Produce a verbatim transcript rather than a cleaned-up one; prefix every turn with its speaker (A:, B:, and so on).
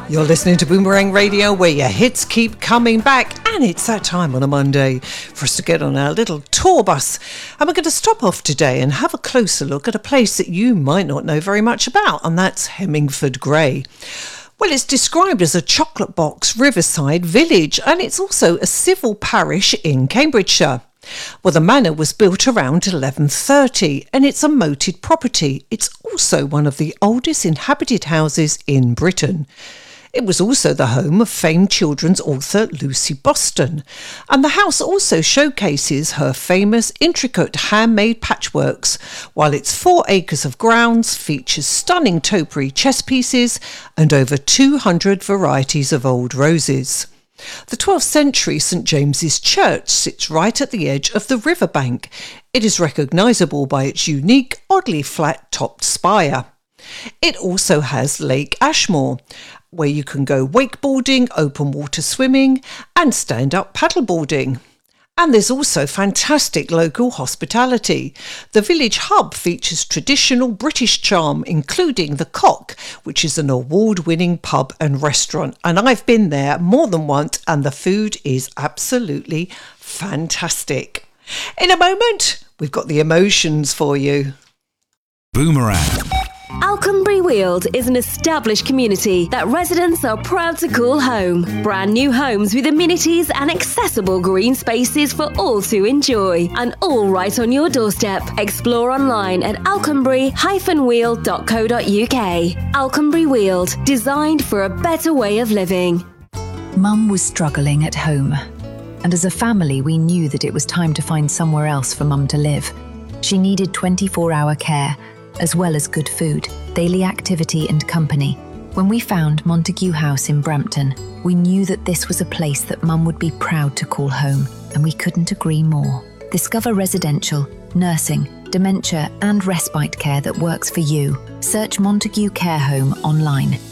A: You're listening to Boomerang Radio, where your hits keep coming back, and it's that time on a Monday for us to get on our little tour bus. And we're going to stop off today and have a closer look at a place that you might not know very much about, and that's Hemmingford Gray. Well, it's described as a chocolate box riverside village, and it's also a civil parish in Cambridgeshire. Well, the manor was built around eleven thirty, and it's a moated property. It's also one of the oldest inhabited houses in Britain. It was also the home of famed children's author Lucy Boston, and the house also showcases her famous intricate handmade patchworks, while its four acres of grounds features stunning topiary chess pieces and over two hundred varieties of old roses. The twelfth century St James's Church sits right at the edge of the riverbank. It is recognisable by its unique, oddly flat-topped spire. It also has Lake Ashmore, where you can go wakeboarding, open water swimming and stand-up paddleboarding. And there's also fantastic local hospitality. The village hub features traditional British charm, including the Cock, which is an award-winning pub and restaurant. And I've been there more than once, and the food is absolutely fantastic. In a moment, we've got the emotions for you.
B: Boomerang.
C: Alconbury Weald is an established community that residents are proud to call home. Brand new homes with amenities and accessible green spaces for all to enjoy. And all right on your doorstep. Explore online at alconbury dash weald dot co dot uk. Alconbury Weald, designed for a better way of living.
D: Mum was struggling at home, and as a family we knew that it was time to find somewhere else for Mum to live. She needed twenty-four hour care, as well as good food, daily activity and company. When we found Montague House in Brampton, we knew that this was a place that Mum would be proud to call home, and we couldn't agree more. Discover residential, nursing, dementia and respite care that works for you. Search Montague Care Home online